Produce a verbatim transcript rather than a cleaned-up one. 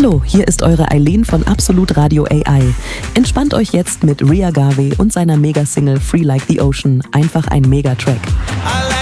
Hallo, hier ist eure Eileen von Absolut Radio A I. Entspannt euch jetzt mit Ria Garvey und seiner Mega-Single Free Like the Ocean. Einfach ein Mega-Track.